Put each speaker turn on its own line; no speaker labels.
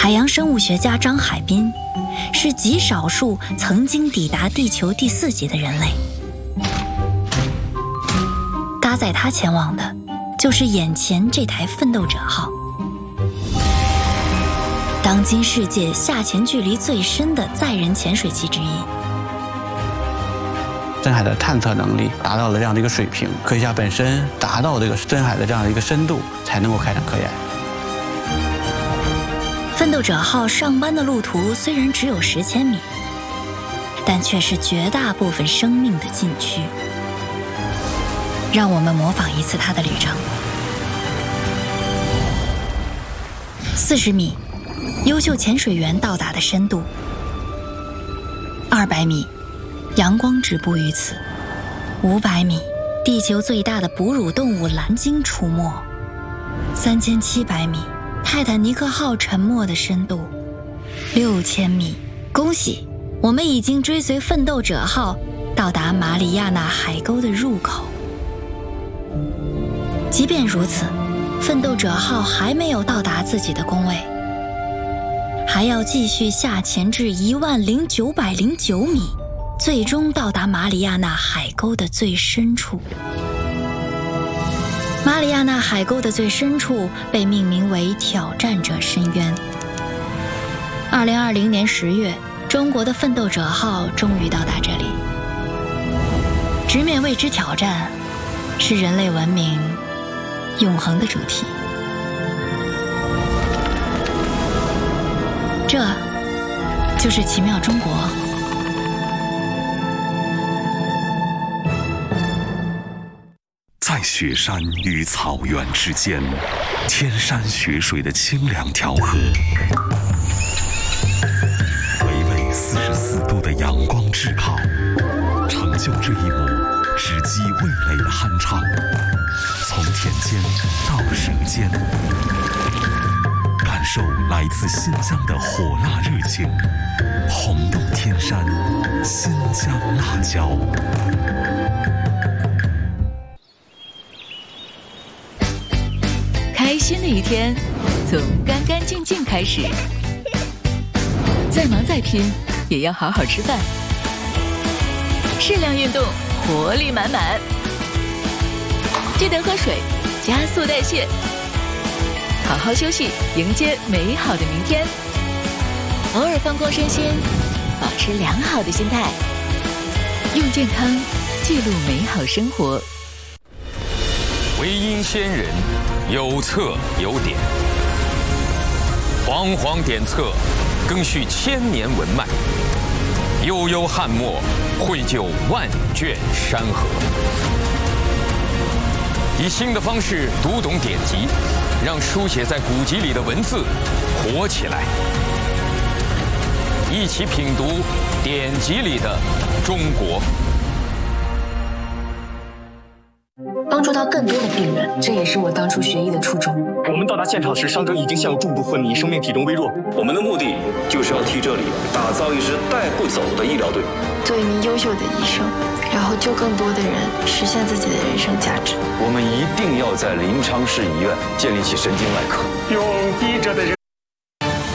海洋生物学家张海滨是极少数曾经抵达地球第4极的人类。搭载他前往的就是眼前这台奋斗者号，当今世界下潜距离最深的载人潜水器之一。
深海的探测能力达到了这样的一个水平，科学家本身达到这个深海的这样的一个深度，才能够开展科研。
奋斗者号上班的路途虽然只有10千米，但却是绝大部分生命的禁区。让我们模仿一次它的旅程。40米，优秀潜水员到达的深度；200米，阳光止步于此；500米，地球最大的哺乳动物蓝鲸出没；3700米，泰坦尼克号沉没的深度；6000米，恭喜，我们已经追随奋斗者号到达马里亚纳海沟的入口。即便如此，奋斗者号还没有到达自己的工位，还要继续下潜至10909米，最终到达马里亚纳海沟的最深处。马里亚纳海沟的最深处被命名为挑战者深渊。2020年10月，中国的奋斗者号终于到达这里。直面未知挑战，是人类文明永恒的主题。这就是奇妙中国。
在雪山与草原之间，天山雪水的清凉调和，微微44度的阳光炙烤，成就这一幕直击味蕾的酣畅。从田间到舌尖，感受来自新疆的火辣热情，红豆天山，新疆辣椒。
开心的一天，从干干净净开始。再忙再拼，也要好好吃饭。适量运动，活力满满。记得喝水，加速代谢。好好休息，迎接美好的明天。偶尔放空身心，保持良好的心态。用健康记录美好生活。
唯因先人，有策有典，煌煌典册，更续千年文脉；悠悠汉墨，绘就万卷山河。以新的方式读懂典籍，让书写在古籍里的文字活起来。一起品读典籍里的中国。
帮助到更多的病人，这也是我当初学医的初衷。
我们到达现场时，伤者已经陷入重度昏迷，生命体征微弱。
我们的目的就是要替这里打造一支带不走的医疗队，
做一名优秀的医生，然后救更多的人，实现自己的人生价值。
我们一定要在临昌市医院建立起神经外科，
用医者的人